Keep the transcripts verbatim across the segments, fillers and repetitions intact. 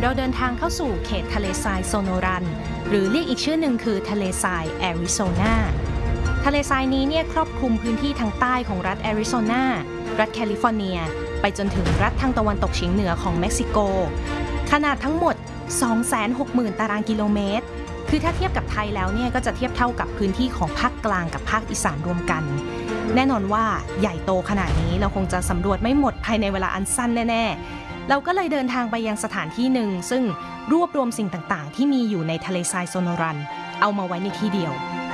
เราเดินทางเข้าสู่เขตทะเลทรายโซโนรันหรือเรียกอีกชื่อหนึ่งคือทะเลทรายแอริโซนาทะเลทรายนี้เนี่ยครอบคลุมพื้นที่ทางใต้ของรัฐแอริโซนารัฐแคลิฟอร์เนียไปจนถึงรัฐทางตะวันตกเฉียงเหนือของเม็กซิโกขนาดทั้งหมด สองแสนหกหมื่น ตารางกิโลเมตรคือถ้าเทียบกับไทยแล้วเนี่ยก็จะเทียบเท่ากับพื้นที่ของภาคกลางกับภาคอีสานรวมกันแน่นอนว่าใหญ่โตขนาดนี้เราคงจะสำรวจไม่หมดภายในเวลาอันสั้นแน่ๆเราก็เลยเดินทางไปยังสถานที่หนึ่งซึ่งรวบรวมสิ่งต่างๆที่มีอยู่ในทะเลทรายโซโนรันเอามาไว้ในที่เดียว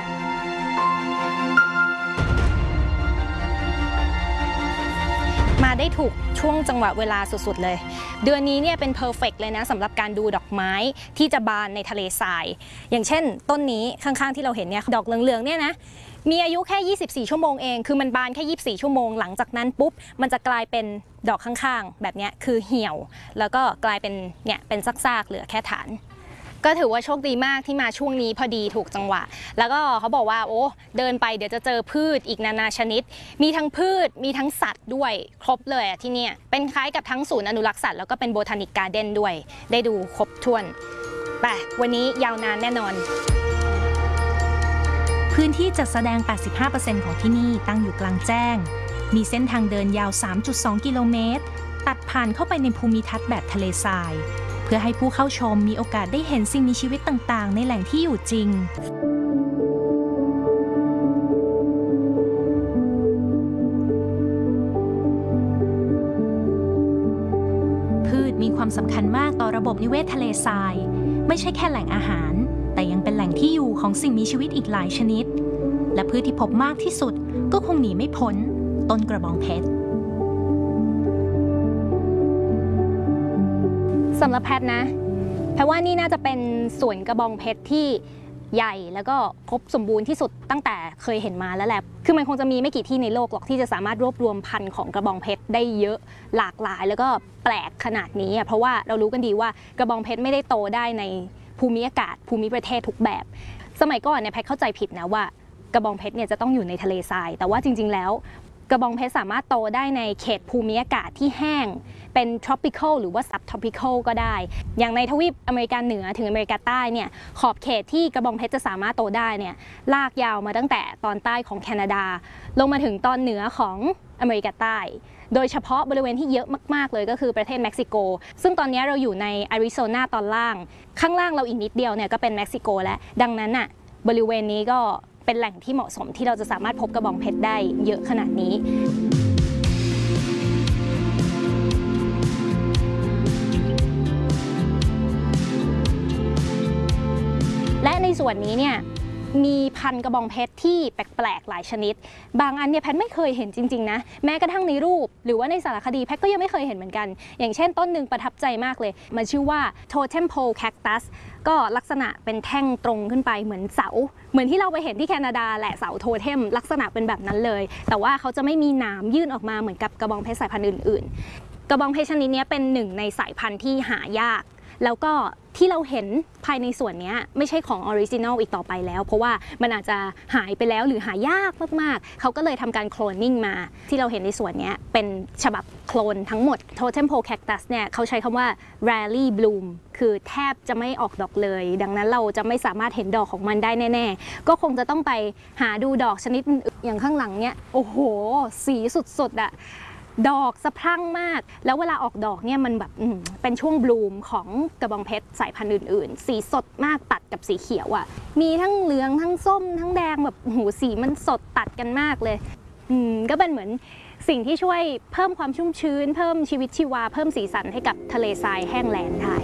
มาได้ถูกช่วงจังหวะเวลาสุดๆเลยเดือนนี้เนี่ยเป็นเพอร์เฟกต์เลยนะสำหรับการดูดอกไม้ที่จะบานในทะเลทรายอย่างเช่นต้นนี้ข้างๆที่เราเห็นเนี่ยดอกเหลืองๆเนี่ยนะมีอายุแค่ยี่สิบสี่ชั่วโมงเองคือมันบานแค่ยี่สิบสี่ชั่วโมงหลังจากนั้นปุ๊บมันจะกลายเป็นดอกข้างๆแบบนี้คือเหี่ยวแล้วก็กลายเป็นเนี่ยเป็นซากๆเหลือแค่ฐานก็ถือว่าโชคดีมากที่มาช่วงนี้พอดีถูกจังหวะแล้วก็เขาบอกว่าโอ้เดินไปเดี๋ยวจะเจอพืชอีกนานาชนิดมีทั้งพืชมีทั้งสัตว์ด้วยครบเลยอ่ะที่นี่เป็นคล้ายกับทั้งศูนย์อนุรักษ์สัตว์แล้วก็เป็นโบทานิกการ์เด้นด้วยได้ดูครบถ้วนไปวันนี้ยาวนานแน่นอนพื้นที่จัดแสดง แปดสิบห้าเปอร์เซ็นต์ ของที่นี่ตั้งอยู่กลางแจ้งมีเส้นทางเดินยาว สามจุดสอง กิโลเมตรตัดผ่านเข้าไปในภูมิทัศน์แบบทะเลทรายเพื่อให้ผู้เข้าชมมีโอกาสได้เห็นสิ่งมีชีวิตต่างๆในแหล่งที่อยู่จริงพืชมีความสำคัญมากต่อระบบนิเวศทะเลทรายไม่ใช่แค่แหล่งอาหารแต่ยังเป็นแหล่งที่อยู่ของสิ่งมีชีวิตอีกหลายชนิดและพืชที่พบมากที่สุดก็คงหนีไม่พ้นต้นกระบองเพชรสำหรับแพทนะแพทว่านี่น่าจะเป็นสวนกระบองเพชรที่ใหญ่แล้วก็ครบสมบูรณ์ที่สุดตั้งแต่เคยเห็นมาแล้วแหละคือมันคงจะมีไม่กี่ที่ในโลกหรอกที่จะสามารถรวบรวมพันธุ์ของกระบองเพชรได้เยอะหลากหลายแล้วก็แปลกขนาดนี้เพราะว่าเรารู้กันดีว่ากระบองเพชรไม่ได้โตได้ในภูมิอากาศภูมิประเทศทุกแบบสมัยก่อนเนี่ยแพทเข้าใจผิดนะว่ากระบองเพชรเนี่ยจะต้องอยู่ในทะเลทรายแต่ว่าจริงๆแล้วกระบองเพชรสามารถโตได้ในเขตภูมิอากาศที่แห้งเป็น tropical หรือว่า subtropical ก็ได้อย่างในทวีปอเมริกาเหนือถึงอเมริกาใต้เนี่ยขอบเขตที่กระบองเพชรจะสามารถโตได้เนี่ยลากยาวมาตั้งแต่ตอนใต้ของแคนาดาลงมาถึงตอนเหนือของอเมริกาใต้โดยเฉพาะบริเวณที่เยอะมากๆเลยก็คือประเทศเม็กซิโกซึ่งตอนนี้เราอยู่ในอาริโซนาตอนล่างข้างล่างเราอีกนิดเดียวเนี่ยก็เป็นเม็กซิโกแล้วดังนั้นน่ะบริเวณนี้ก็เป็นแหล่งที่เหมาะสมที่เราจะสามารถพบกระบองเพชรได้เยอะขนาดนี้และในส่วนนี้เนี่ยมีพันธุ์กระบองเพชรที่แปลกๆหลายชนิดบางอันเนี่ยแพทไม่เคยเห็นจริงๆนะแม้กระทั่งในรูปหรือว่าในสารคดีแพทก็ยังไม่เคยเห็นเหมือนกันอย่างเช่นต้นหนึ่งประทับใจมากเลยมันชื่อว่า Totem Pole Cactus ก็ลักษณะเป็นแท่งตรงขึ้นไปเหมือนเสาเหมือนที่เราไปเห็นที่แคนาดาแหละเสาโทเทมลักษณะเป็นแบบนั้นเลยแต่ว่าเขาจะไม่มีหนามยื่นออกมาเหมือนกับกระบองเพชรสายพันธุ์อื่นๆกระบองเพชรชนิดนี้เป็นหนึ่งในสายพันธุ์ที่หายากแล้วก็ที่เราเห็นภายในส่วนนี้ไม่ใช่ของออริจินอลอีกต่อไปแล้วเพราะว่ามันอาจจะหายไปแล้วหรือหายากมากๆเขาก็เลยทำการโคลนนิ่งมาที่เราเห็นในส่วนนี้เป็นฉบับโคลนทั้งหมด Totem Pole Cactus เนี่ยเขาใช้คำว่า rarely bloom คือแทบจะไม่ออกดอกเลยดังนั้นเราจะไม่สามารถเห็นดอกของมันได้แน่ๆก็คงจะต้องไปหาดูดอกชนิดอื่นอย่างข้างหลังเนี่ยโอ้โหสีสุดๆอะดอกสะพรั่งมากแล้วเวลาออกดอกเนี่ยมันแบบเป็นช่วงบลูมของกระบองเพชรสายพันธุ์อื่นๆสีสดมากตัดกับสีเขียวอ่ะมีทั้งเหลืองทั้งส้มทั้งแดงแบบหูสีมันสดตัดกันมากเลยอืมก็เป็นเหมือนสิ่งที่ช่วยเพิ่มความชุ่มชื้นเพิ่มชีวิตชีวาเพิ่มสีสันให้กับทะเลทรายแห้งแล้งได้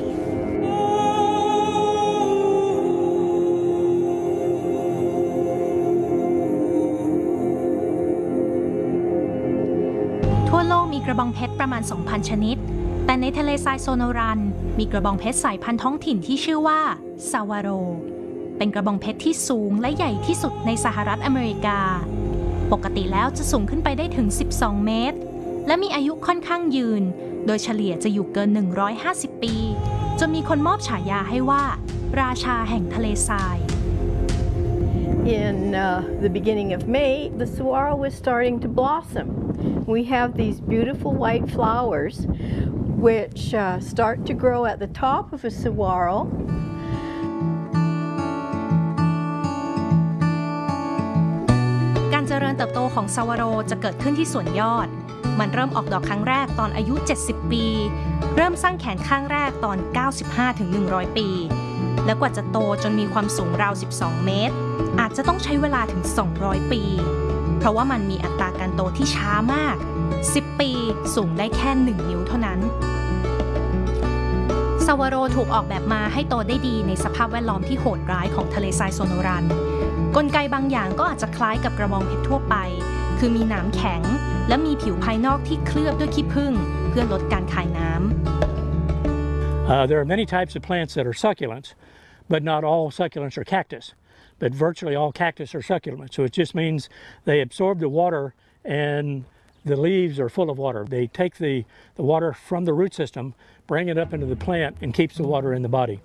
ทั่วโลกมีกระบองเพชรประมาณ สองพัน ชนิดแต่ในทะเลทรายโซโนรันมีกระบองเพชรสายพันธุ์ท้องถิ่นที่ชื่อว่าซาวาโรเป็นกระบองเพชรที่สูงและใหญ่ที่สุดในสหรัฐอเมริกาปกติแล้วจะสูงขึ้นไปได้ถึงสิบสองเมตรและมีอายุค่อนข้างยืนโดยเฉลี่ยจะอยู่เกินหนึ่งร้อยห้าสิบปีจนมีคนมอบฉายาให้ว่าราชาแห่งทะเลทราย In uh, the beginning of May, the saguaro was starting to blossom. We have these beautiful white flowers. which uh, start to grow at the top of a saguaro. การเจริญเติบโตของซาวาโรจะเกิดขึ้นที่ส่วนยอดมันเริ่มออกดอกครั้งแรกตอนอายุเจ็ดสิบปีเริ่มสร้างแขนข้างแรกตอน เก้าสิบห้าถึงหนึ่งร้อย ปีและกว่าจะโตจนมีความสูงราว สิบสอง เมตรอาจจะต้องใช้เวลาถึง สองร้อย ปีเพราะว่ามันมีอัตราการโตที่ช้ามาก สิบ ปีสูงได้แค่ หนึ่ง นิ้วเท่านั้นซาวาโรถูกออกแบบมาให้โตได้ดีในสภาพแวดล้อมที่โหดร้ายของทะเลทรายโซโนรันกลไกบางอย่างก็อาจจะคล้ายกับกระบองเพชรทั่วไปคือมีหนามแข็งและมีผิวภายนอกที่เคลือบด้วยขี้ผึ้งเพื่อลดการคายน้ำ Uh, there are many types of plants that are succulents, but not all succulents are cactus. But virtually all cactus are succulents. So it just means they absorb the water and the leaves are full of water. They take the, the water from the root system, bring it up into the plant, and keeps the water in the body.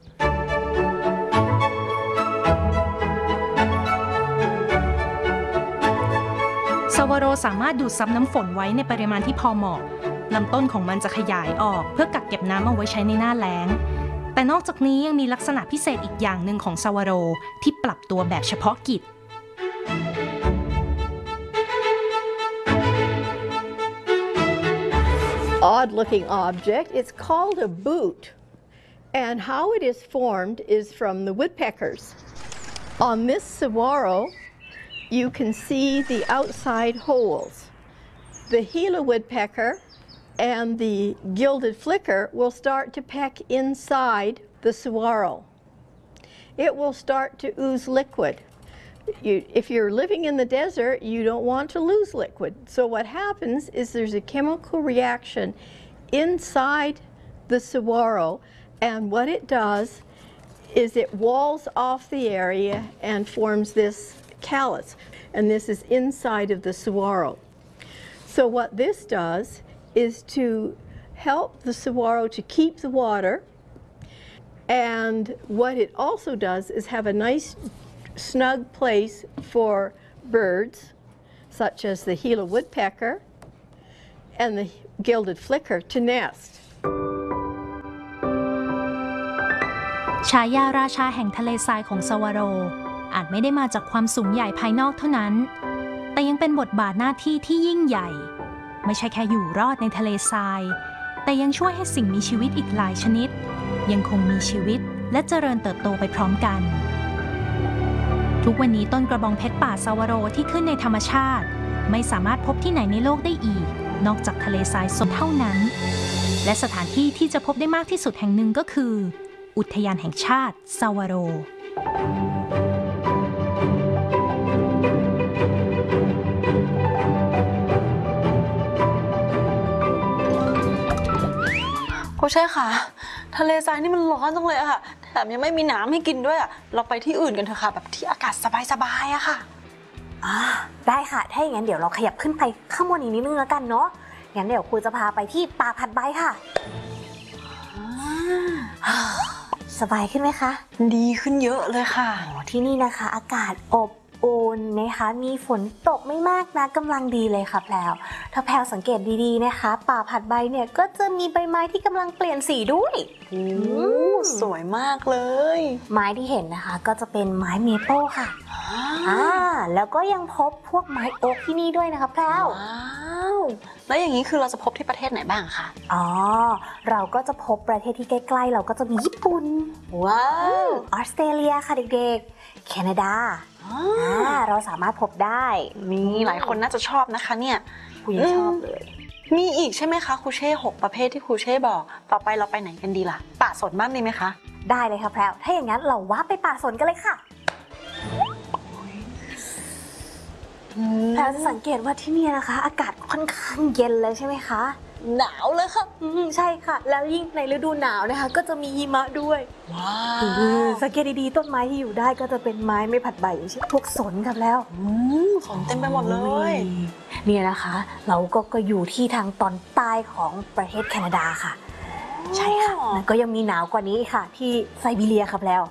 ซาวาโรสามารถดูดซับน้ำฝนไว้ในปริมาณที่พอเหมาะลำต้นของมันจะขยายออกเพื่อกักเก็บน้ำเอาไว้ใช้ในหน้าแล้งแต่นอกจากนี้ยังมีลักษณะพิเศษอีกอย่างหนึ่งของซาวาโรที่ปรับตัวแบบเฉพาะกิจ Odd-looking object. It's called a boot, and how it is formed is from the woodpeckers. On this saguaro, you can see the outside holes. The Gila woodpecker and the gilded flicker will start to peck inside the saguaro. It will start to ooze liquid. You, if you're living in the desert, you don't want to lose liquid. So what happens is there's a chemical reaction inside the saguaro, and what it does is it walls off the area and forms this callus, and this is inside of the saguaro. So what this does is to help the saguaro to keep the water, and what it also does is have a nice snug place for birds such as the Gila woodpecker and the gilded flicker to nest. ฉายาราชาแห่งทะเลทรายของซาวาโรอาจไม่ได้มาจากความสูงใหญ่ภายนอกเท่านั้นแต่ยังเป็นบทบาทหน้าที่ที่ยิ่งใหญ่ไม่ใช่แค่อยู่รอดในทะเลทรายแต่ยังช่วยให้สิ่งมีชีวิตอีกหลายชนิดยังคงมีชีวิตและเจริญเติบโตไปพร้อมกันทุกวันนี้ต้นกระบองเพชรป่าซาวาโรที่ขึ้นในธรรมชาติไม่สามารถพบที่ไหนในโลกได้อีกนอกจากทะเลทรายสดเท่านั้นและสถานที่ที่จะพบได้มากที่สุดแห่งหนึ่งก็คืออุทยานแห่งชาติซาวาโรโค้ชเช่ค่ะทะเลทรายนี่มันร้อนจังเลยอะค่ะแถมยังไม่มีน้ำให้กินด้วยอะเราไปที่อื่นกันเถอะค่ะแบบที่อากาศสบายๆอะค่ะอ่าได้ค่ะถ้าอย่างนั้นเดี๋ยวเราขยับขึ้นไปข้างบนอีกนิดนึงแล้วกันเนาะงั้นเดี๋ยวครูจะพาไปที่ป่าผัดใบค่ะสบายขึ้นไหมคะดีขึ้นเยอะเลยค่ะที่นี่นะคะอากาศอบอุ่นนะคะมีฝนตกไม่มากนะกำลังดีเลยค่ะแพรวถ้าแพรวสังเกตดีๆนะคะป่าผัดใบเนี่ยก็จะมีใบไม้ที่กำลังเปลี่ยนสีด้วยสวยมากเลยไม้ที่เห็นนะคะก็จะเป็นไม้เมเปิลค่ะอ่าแล้วก็ยังพบพวกไม้โอ๊กที่นี่ด้วยนะคะแพรวว้าวแล้วอย่างนี้คือเราจะพบที่ประเทศไหนบ้างคะอ๋อเราก็จะพบประเทศที่ใกล้ๆเราก็จะมีญี่ปุ่นว้าวออสเตรเลียค่ะเด็กๆแคนาดาอ่าเราสามารถพบได้มีหลายคนน่าจะชอบนะคะเนี่ยครูยังชอบเลยมีอีกใช่ไหมคะครูเช่หกประเภทที่ครูเช่บอกต่อไปเราไปไหนกันดีล่ะป่าสนบ้างดีไหมคะได้เลยค่ะแพรวถ้าอย่างนั้นเราว่าไปป่าสนกันเลยค่ะแพรวจะสังเกตว่าที่นี่นะคะอากาศค่อนข้างเย็นเลยใช่ไหมคะหนาวเลยค่ะใช่ค่ะแล้วยิ่งในฤดูหนาวนะคะก็จะมีหิมะด้วยว้าวสังเกตดีๆต้นไม้ที่อยู่ได้ก็จะเป็นไม้ไม่ผัดใบอย่างเช่นพวกสนครับแล้วสนเต็มไปหมดเลยเนี่ยนะคะเราก็ก็อยู่ที่ทางตอนใต้ของประเทศแคนาดาค่ะใช่ค่ะแล้วก็ยังมีหนาวกว่านี้ค่ะที่ไซบีเรียครับแล้ว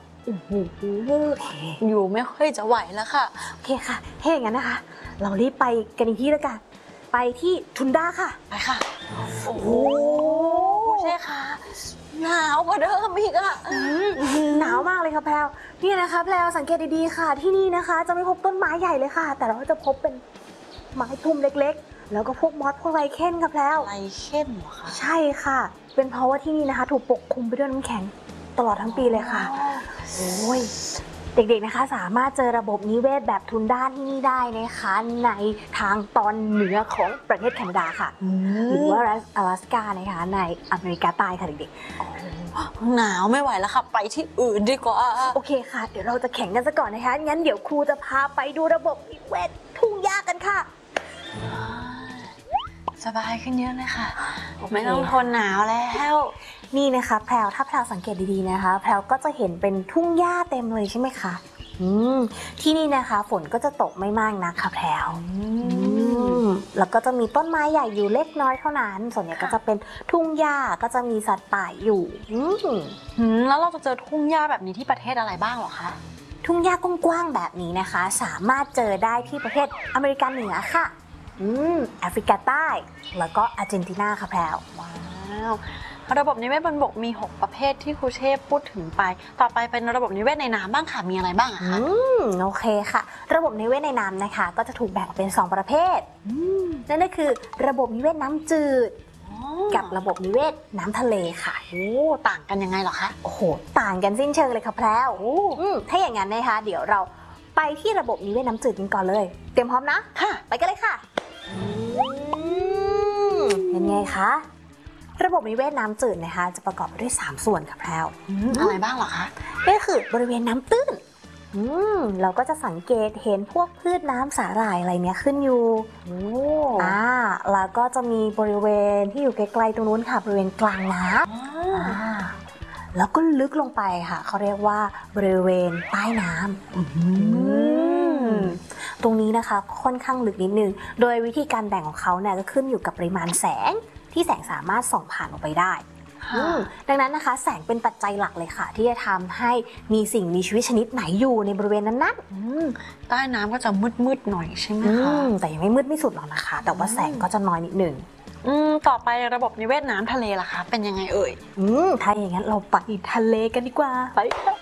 อยู่ไม่ค่อยจะไหวแล้วค่ะโอเคค่ะถ้าอย่างนั้นนะคะเรารีบไปกันอีกที่แล้วกันไปที่ทุนดาค่ะไปค่ะโอ้โหใช่ค่ะหนาวกว่าเดิมอีกอะหนาวมากเลยค่ะแพลวนี่นะคะแพลวสังเกตดีๆค่ะที่นี่นะคะ จะไม่พบต้นไม้ใหญ่เลยค่ะ แต่เราก็จะพบเป็นไม้พุ่มเล็กๆแล้วก็พวกมอสพวกไรเคนค่ะแพลวไรเข้มเหรอคะใช่ค่ะ เป็นเพราะว่าที่นี่นะคะ ถูกปกคลุมไปด้วยน้ำแข็งตลอดทั้งปีเลยค่ะโอ้ยเด็กๆนะคะสามารถเจอระบบนิเวศแบบทุนด้านที่นี่ได้นะคะในทางตอนเหนือของประเทศแคนาดาค่ะหรือว่า阿拉斯加นะคะในอเมริกาใต้ค่ะเด็กๆหนาวไม่ไหวแล้วค่ะไปที่อื่นดีกว่าโอเคค่ะ เดี๋ยวเราจะแข่งกันซะก่อนนะคะ งั้นเดี๋ยวครูจะพาไปดูระบบนิเวศทุ่งหญ้ากันค่ะสบายขึ้นเยอะเลยค่ะ ไม่ต้องทนหนาวแล้วนี่นะคะแพรวถ้าแพรวสังเกตดีๆนะคะ แพรวก็จะเห็นเป็นทุ่งหญ้าเต็มเลยใช่ไหมคะอืมที่นี่นะคะฝนก็จะตกไม่มากนักค่ะแพรวแล้วก็จะมีต้นไม้ใหญ่อยู่เล็กน้อยเท่านั้น ส่วนใหญ่ก็จะเป็นทุ่งหญ้าก็จะมีสัตว์ป่าอยู่อืมหืมแล้วเราจะเจอทุ่งหญ้าแบบนี้ที่ประเทศอะไรบ้างเหรอคะทุ่งหญ้ากว้างๆแบบนี้นะคะ สามารถเจอได้ที่ประเทศอเมริกาเหนือค่ะอืมแอฟริกาใต้แล้วก็อาร์เจนตินาค่ะแพรวว้าวระบบนิเวศบนบกมีหกประเภทที่ครูเชษพูดถึงไปต่อไปเป็นระบบนิเวศในน้ำบ้างค่ะมีอะไรบ้างอะคะอืมโอเคค่ะ ระบบนิเวศในน้ำนะคะ ก็จะถูกแบ่งออกเป็นสองประเภทนั่นก็คือระบบนิเวศน้ำจืดกับระบบนิเวศน้ำทะเลค่ะโอ้ต่างกันยังไงเหรอคะโอ้โหต่างกันสิ้นเชิงเลยค่ะแพรวอืมถ้าอย่างนั้นนะคะเดี๋ยวเราไปที่ระบบนิเวศน้ำจืดกันก่อนเลยเตรียมพร้อมนะค่ะไปกันเลยค่ะเป็นไงคะระบบนิเวศน้ำจืดนะคะจะประกอบไปด้วยสามส่วนค่ะแพรวอะไรบ้างเหรอคะนี่คือบริเวณน้ำตื้นอืมเราก็จะสังเกตเห็นพวกพืชน้ำสาหร่ายอะไรเนี้ยขึ้นอยู่โอ้อ่าแล้วก็จะมีบริเวณที่อยู่ไกลๆตรงนู้นค่ะบริเวณกลางน้ำอ่าแล้วก็ลึกลงไปค่ะเขาเรียกว่าบริเวณใต้น้ำตรงนี้นะคะค่อนข้างลึกนิดนึงโดยวิธีการแบ่งของเขาเนี่ยก็ขึ้นอยู่กับปริมาณแสงที่แสงสามารถส่องผ่านออกไปได้ดังนั้นนะคะแสงเป็นปัจจัยหลักเลยค่ะที่จะทำให้มีสิ่งมีชีวิตชนิดไหนอยู่ในบริเวณนั้นๆใต้น้ำก็จะมืดๆหน่อยใช่ไหมคะแต่ยังไม่มืดไม่สุดหรอกนะคะ แต่ว่าแสงก็จะน้อยนิดหนึ่งอืมต่อไประบบนิเวศน้ำทะเลล่ะคะเป็นยังไงเอ่ยอืมถ้าอย่างนั้นเราไปทะเลกันดีกว่าไปค่ะ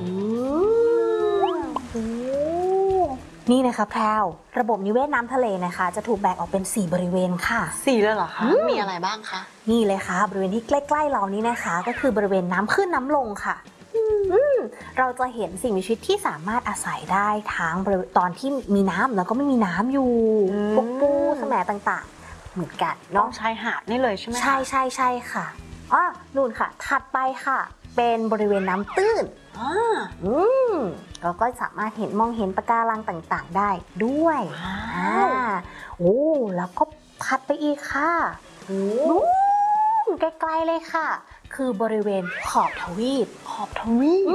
นี่นะคะแพรวระบบนิเวศน้ำทะเลนะคะ จะถูกแบ่งออกเป็นสี่บริเวณค่ะสี่เลยเหรอคะมีอะไรบ้างคะนี่เลยค่ะบริเวณที่ใกล้ๆเรานี้นะคะ ก็คือบริเวณน้ำขึ้นน้ำลงค่ะเราจะเห็นสิ่งมีชีวิตที่สามารถอาศัยได้ทั้งตอนที่มีน้ำแล้วก็ไม่มีน้ำอยู่พวกปูแสมต่างๆเหมือนกันน้อเนาะงชายหาดนี่เลยใช่ไหมคะใช่ใช่ใช่ค่ะอ๋อนู่นค่ะถัดไปค่ะเป็นบริเวณน้ำตื้นอ่าอืมเราก็สามารถเห็นมองเห็นปะการังต่างๆได้ด้วยอ่าโอ้แล้วก็ถัดไปอีกค่ะนู่นไกลๆเลยค่ะ คือบริเวณขอบทวีปขอบทวีป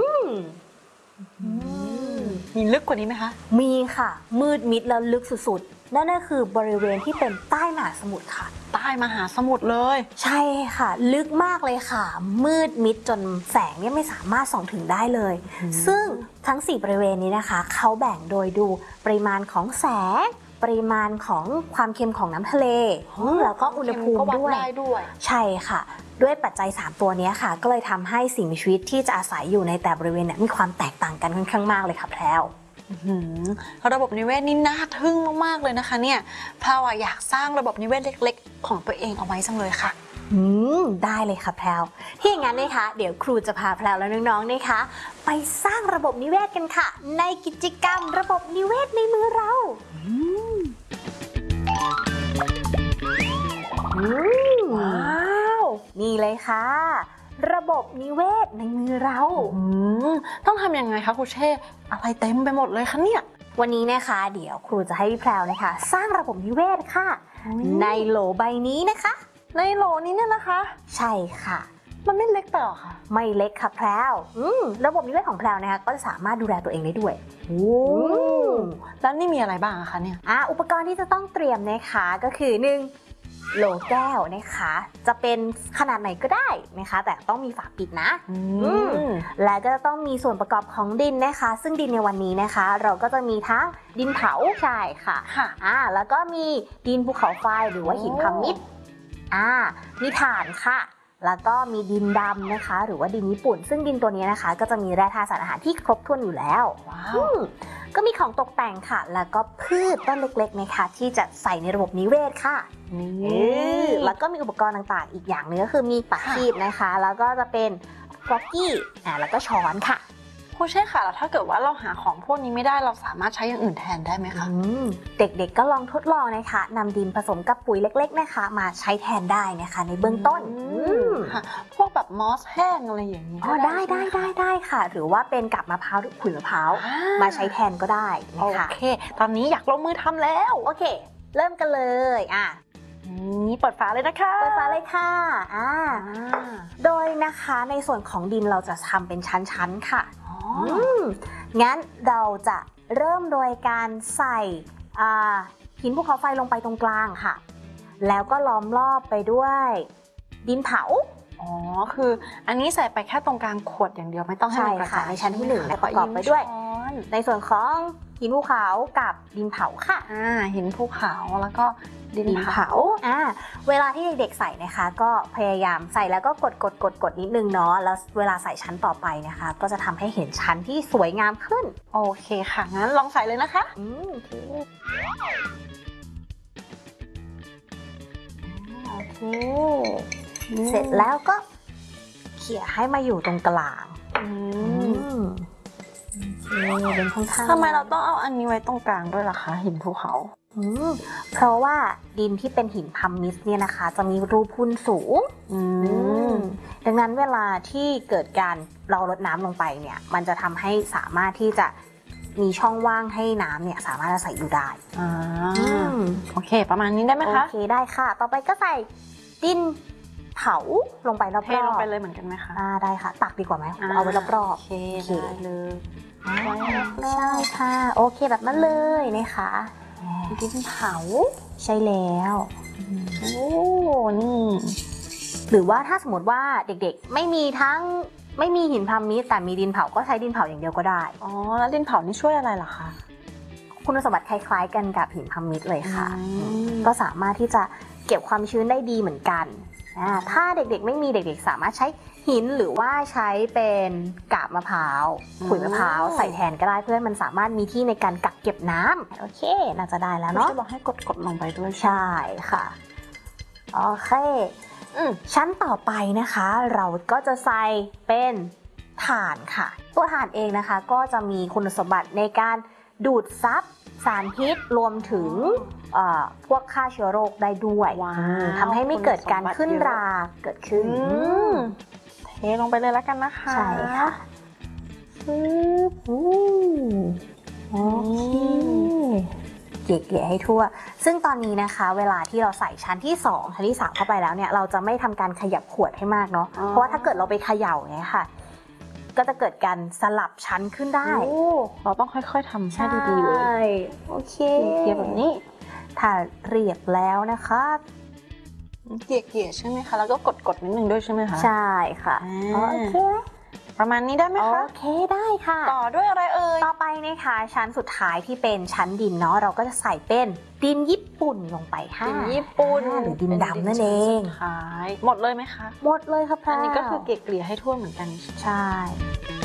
มีลึกกว่านี้ไหมคะมีค่ะมืดมิดแล้วลึกสุดๆนั่นก็คือบริเวณที่เป็นใต้มหาสมุทรค่ะใต้มหาสมุทรเลยใช่ค่ะลึกมากเลยค่ะ มืดมิดจนแสงเนี่ยไม่สามารถส่องถึงได้เลย ซึ่งทั้งสี่บริเวณนี้นะคะเขาแบ่งโดยดูปริมาณของแสงปริมาณของความเค็มของน้ำทะเลแล้วก็อุณหภูมิก็วัดด้วยได้ด้วยใช่ค่ะ ด้วยปัจจัยสามตัวนี้ค่ะ ก็เลยทำให้สิ่งมีชีวิตที่จะอาศัยอยู่ในแต่บริเวณเนี่ยมีความแตกต่างกันค่อนข้างมากเลยค่ะแพรวระบบนิเวศนี่น่าทึ่งมากๆเลยนะคะเนี่ยแพรวอยากสร้างระบบนิเวศเล็กๆของตัวเองเอาไว้จังเลยค่ะอืมได้เลยค่ะแพรวที่อย่างนั้นนะคะเดี๋ยวครูจะพาแพรวและน้องๆนะคะไปสร้างระบบนิเวศกันค่ะในกิจกรรมระบบนิเวศในมือเราว้าวนี่เลยค่ะระบบนิเวศในมือเราต้องทำยังไงคะครูเช่อะไรเต็มไปหมดเลยคะเนี่ยวันนี้นะคะเดี๋ยวครูจะให้พี่แพรวนะคะสร้างระบบนิเวศค่ะในโหลใบนี้นะคะในโหลนี้เนี่ยนะคะใช่ค่ะมันไม่เล็กไปหรอคะไม่เล็กค่ะแพรวอืมระบบนิเวศของแพรวนะคะก็จะสามารถดูแลตัวเองได้ด้วยโอ้แล้วนี่มีอะไรบ้างอะคะเนี่ยอ่าอุปกรณ์ที่จะต้องเตรียมนะคะก็คือหนึ่งโหลแก้วนะคะจะเป็นขนาดไหนก็ได้นะคะแต่ต้องมีฝาปิดนะและก็จะต้องมีส่วนประกอบของดินนะคะซึ่งดินในวันนี้นะคะเราก็จะมีทั้งดินเผาใช่ค่ะค่ะอ่าแล้วก็มีดินภูเขาไฟหรือว่าหินพามิดอ่ามีถ่านค่ะแล้วก็มีดินดำนะคะ หรือว่าดินญี่ปุ่น ซึ่งดินตัวนี้นะคะ ก็จะมีแร่ธาตุสารอาหารที่ครบถ้วนอยู่แล้วว้าวก็มีของตกแต่งค่ะ แล้วก็พืชต้นเล็กๆนะคะที่จะใส่ในระบบนิเวศค่ะนี่แล้วก็มีอุปกรณ์ต่างๆอีกอย่างหนึงก็คือมีปากคีบนะคะ แล้วก็จะเป็นฟล็อกกี้อ่าแล้วก็ช้อนค่ะครูเช่ค่ะแล้วถ้าเกิดว่าเราหาของพวกนี้ไม่ได้เราสามารถใช้อย่างอื่นแทนได้ไหมคะอืมเด็กๆก็ลองทดลองนะคะนำดินผสมกับปุ๋ยเล็กๆนะคะ มาใช้แทนได้นะคะในเบื้องต้นอืมค่ะพวกแบบมอสแห้งอะไรอย่างนี้อ๋อได้ได้ได้ได้ค่ะ หรือว่าเป็นกับมะพร้าวหรือขุยมะพร้าวมาใช้แทนก็ได้โอนะคะเค ตอนนี้อยากลงมือทำแล้วโอเค เริ่มกันเลยอ่ะนี่เปิดฝาเลยนะคะเปิดฝาเลยค่ะอ่าอ่าโดยนะคะในส่วนของดินเราจะทำเป็นชั้นๆค่ะอ๋ออืมงั้นเราจะเริ่มโดยการใส่อ่าหินภูเขาไฟลงไปตรงกลางค่ะ แล้วก็ล้อมรอบไปด้วยดินเผาอ๋อคืออันนี้ใส่ไปแค่ตรงกลางขวดอย่างเดียวไม่ต้องให้ใช่มันกระค่ะจายในชั้นที่หนึ่งใช่ประกอบไปด้วยช้อนในส่วนของหินภูเขากับดินเผาค่ะอ่าหินภูเขาแล้วก็ดินดินเผาเผาอ่าเวลาที่เด็กๆใส่นะคะ ก็พยายามใส่แล้วก็กดกดกดกดนิดนึงเนาะแล้วเวลาใส่ชั้นต่อไปนะคะ ก็จะทำให้เห็นชั้นที่สวยงามขึ้นโอเคค่ะงั้นลองใส่เลยนะคะอืมโอเคโอเคเสร็จแล้วก็เขี่ยให้มาอยู่ตรงกลางอือืมมโอเคเป็นข้างๆทำไมเราต้องเอาอันนี้ไว้ตรงกลางด้วยล่ะคะหินภูเขาอืมเพราะว่าดินที่เป็นหินพัมมิสเนี่ยนะคะ จะมีรูพุนสูงอืมดังนั้นเวลาที่เกิดการเราลดน้ำลงไปเนี่ยมันจะทำให้สามารถที่จะมีช่องว่างให้น้ำเนี่ยสามารถจะใส่อยู่ได้อ่าอืมโอเค ประมาณนี้ได้ไหมโอคะเคได้ค่ะ ต่อไปก็ใส่ดินเผาลงไปรอบๆเทลงไปเลยเหมือนกันไหมคะอ่าได้ค่ะ ตักดีกว่าไหมอ่าเอาไว้รอบโอๆเคโอเคได้เลยอ่าใช่ค่ะ โอเคแบบนั้นเลยนะคะดินเผาใช่แล้วโอ้นี่หรือว่าถ้าสมมติว่าเด็กๆไม่มีทั้งไม่มีหินพัมมิสแต่มีดินเผาก็ใช้ดินเผาอย่างเดียวก็ได้อ๋อแล้วดินเผานี่ช่วยอะไรล่ะคะคุณสมบัติคล้ายๆกันกับหินพัมมิสเลยค่ะอืมก็สามารถที่จะเก็บความชื้นได้ดีเหมือนกันอ่าถ้าเด็กๆไม่มีเด็กๆสามารถใช้หินหรือว่าใช้เป็นกาบมะพร้าวขุยมะพร้าวใส่แทนก็ได้เพื่อให้มันสามารถมีที่ในการกักเก็บน้ำโอเคน่าจะได้แล้วเนาะเนาะบอกให้กดกดลงไปด้วยใช่ค่ะโอเคอืมชั้นต่อไปนะคะ เราก็จะใส่เป็นถ่านค่ะ ตัวถ่านเองนะคะ ก็จะมีคุณสมบัติในการดูดซับสารพิษรวมถึงเอ่อพวกฆ่าเชื้อโรคได้ด้วยว้าวอืมทำให้ไม่เกิดการขึ้นราเกิดขึ้นอืมเทลงไปเลยแล้วกันนะคะใช่ค่ะปึ๊บอู้โอเคเกลี่ยๆให้ทั่ว ซึ่งตอนนี้นะคะ เวลาที่เราใส่ชั้นที่สองชั้นที่สามเข้าไปแล้วเนี่ยเราจะไม่ทำการขยับขวดให้มากเนาะเพราะว่าถ้าเกิดเราไปเขย่าเนี่ยค่ะ ก็จะเกิดการสลับชั้นขึ้นได้โอ้เราต้องค่อยๆทำให้ดีๆเลยใช่โอเคเกลี่ยแบบนี้ถ้าเรียบแล้วนะคะเกลี่ยๆใช่ไหมคะ แล้วก็กดๆนิดนึงด้วยใช่ไหมคะใช่ค่ะอ่าโอเคประมาณนี้ได้ไหมโอคะเคได้ค่ะต่อด้วยอะไรเอ่ยต่อไปนะคะชั้นสุดท้ายที่เป็นชั้นดินเนาะเราก็จะใส่เป็นดินญี่ปุ่นลงไปค่ะดินญี่ปุ่นอ่าหรือดินดำนั่นเองสุดท้ายหมดเลยไหมคะหมดเลยค่ะพระอันนี้ก็คือเกลี่ยๆให้ทั่วเหมือนกันใช่